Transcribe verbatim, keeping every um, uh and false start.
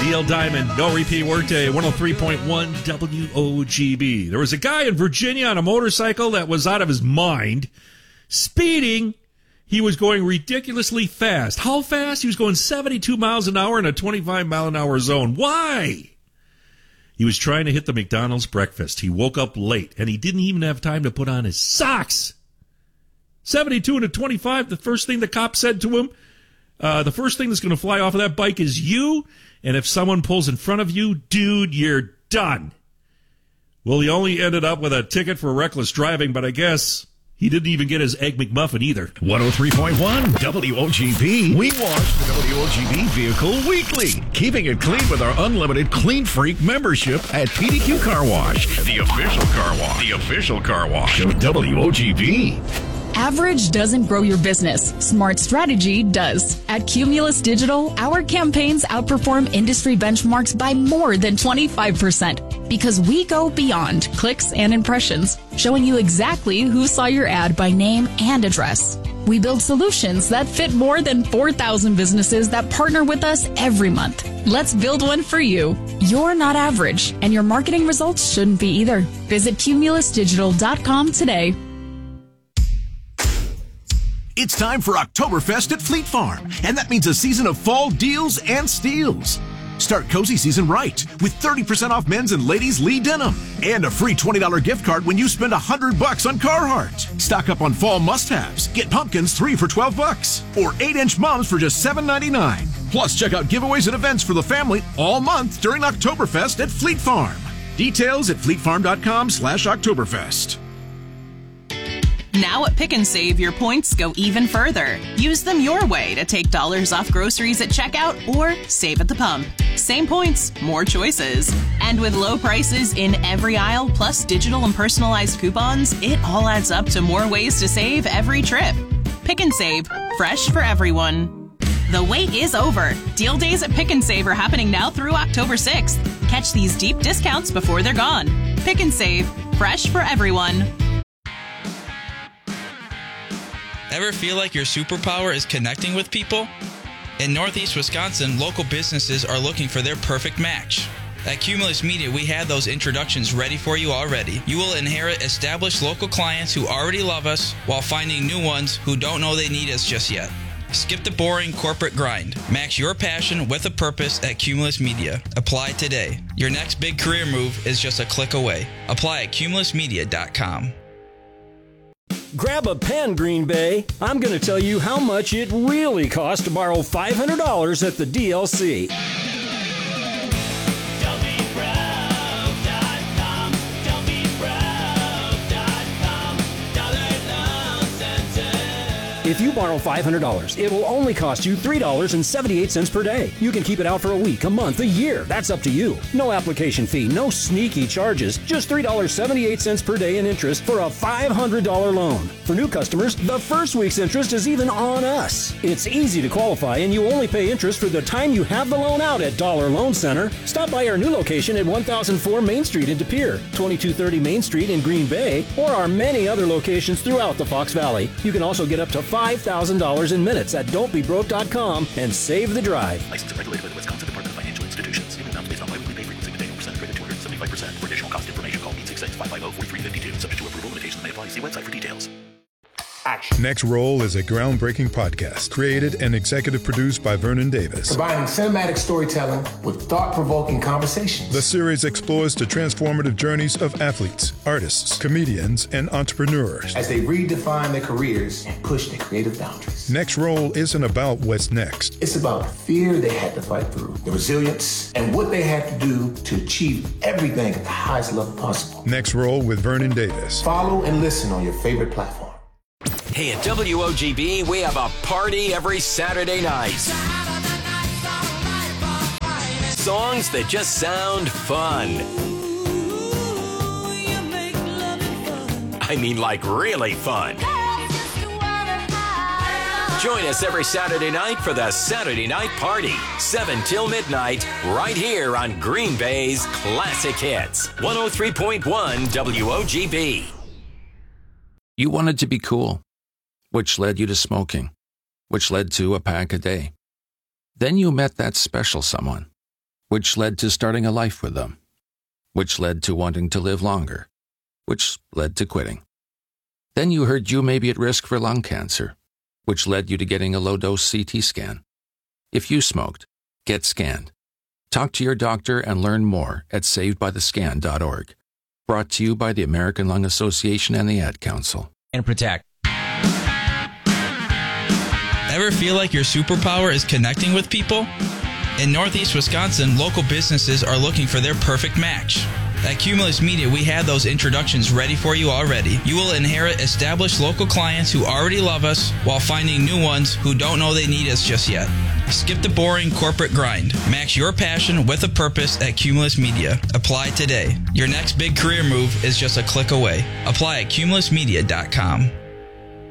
Neil Diamond, no repeat workday, one oh three point one W O G B. There was a guy in Virginia on a motorcycle that was out of his mind, speeding. He was going ridiculously fast. How fast? He was going seventy-two miles an hour in a twenty-five mile an hour zone. Why? He was trying to hit the McDonald's breakfast. He woke up late, and he didn't even have time to put on his socks. seventy-two and a twenty-five, the first thing the cop said to him, uh, the first thing that's going to fly off of that bike is you, and if someone pulls in front of you, dude, you're done. Well, he only ended up with a ticket for reckless driving, but I guess he didn't even get his Egg McMuffin either. one oh three point one W O G B. We wash the W O G B vehicle weekly, keeping it clean with our unlimited Clean Freak membership at P D Q Car Wash, the official car wash, the official car wash of W O G B. Average doesn't grow your business. Smart strategy does. At Cumulus Digital, our campaigns outperform industry benchmarks by more than twenty-five percent because we go beyond clicks and impressions, showing you exactly who saw your ad by name and address. We build solutions that fit more than four thousand businesses that partner with us every month. Let's build one for you. You're not average, and your marketing results shouldn't be either. Visit cumulus digital dot com today. It's time for Oktoberfest at Fleet Farm, and that means a season of fall deals and steals. Start cozy season right with thirty percent off men's and ladies' Lee denim and a free twenty dollars gift card when you spend one hundred bucks on Carhartt. Stock up on fall must-haves. Get pumpkins three for twelve bucks or eight inch mums for just seven ninety-nine. Plus, check out giveaways and events for the family all month during Oktoberfest at Fleet Farm. Details at fleetfarm.com slash Oktoberfest. Now at Pick and Save, your points go even further. Use them your way to take dollars off groceries at checkout or save at the pump. Same points, more choices. And with low prices in every aisle, plus digital and personalized coupons, it all adds up to more ways to save every trip. Pick and Save, fresh for everyone. The wait is over. Deal days at Pick and Save are happening now through October sixth. Catch these deep discounts before they're gone. Pick and Save, fresh for everyone. Ever feel like your superpower is connecting with people? In Northeast Wisconsin, local businesses are looking for their perfect match. At Cumulus Media, we have those introductions ready for you already. You will inherit established local clients who already love us while finding new ones who don't know they need us just yet. Skip the boring corporate grind. Match your passion with a purpose at Cumulus Media. Apply today. Your next big career move is just a click away. Apply at cumulus media dot com. Grab a pen, Green Bay. I'm going to tell you how much it really costs to borrow five hundred dollars at the D L C. If you borrow five hundred dollars, it will only cost you three dollars and seventy-eight cents per day. You can keep it out for a week, a month, a year. That's up to you. No application fee, no sneaky charges. Just three dollars and seventy-eight cents per day in interest for a five hundred dollars loan. For new customers, the first week's interest is even on us. It's easy to qualify, and you only pay interest for the time you have the loan out at Dollar Loan Center. Stop by our new location at one thousand four Main Street in De Pere, twenty-two thirty Main Street in Green Bay, or our many other locations throughout the Fox Valley. You can also get up to five thousand dollars in minutes at don't be broke dot com and save the drive. Licensed and regulated by the Wisconsin Department of Financial Institutions. Income amounts based on biweekly pay frequency with annual percentage rate of two hundred seventy-five percent. For additional cost information, call eight six six, five five zero, four three five two. Subject to approval, limitations may apply. See website for details. Action. Next Roll is a groundbreaking podcast created and executive produced by Vernon Davis. Combining cinematic storytelling with thought-provoking conversations. The series explores the transformative journeys of athletes, artists, comedians, and entrepreneurs as they redefine their careers and push their creative boundaries. Next Roll isn't about what's next. It's about the fear they had to fight through, the resilience, and what they had to do to achieve everything at the highest level possible. Next Roll with Vernon Davis. Follow and listen on your favorite platform. Hey, at W O G B, we have a party every Saturday night. Songs that just sound fun. I mean, like really fun. Join us every Saturday night for the Saturday Night Party, seven till midnight, right here on Green Bay's Classic Hits, one oh three point one W O G B. You wanted to be cool, which led you to smoking, which led to a pack a day. Then you met that special someone, which led to starting a life with them, which led to wanting to live longer, which led to quitting. Then you heard you may be at risk for lung cancer, which led you to getting a low-dose C T scan. If you smoked, get scanned. Talk to your doctor and learn more at saved by the scan dot org. Brought to you by the American Lung Association and the Ad Council. And Protect. Ever feel like your superpower is connecting with people? In Northeast Wisconsin, local businesses are looking for their perfect match. At Cumulus Media, we have those introductions ready for you already. You will inherit established local clients who already love us while finding new ones who don't know they need us just yet. Skip the boring corporate grind. Match your passion with a purpose at Cumulus Media. Apply today. Your next big career move is just a click away. Apply at cumulus media dot com.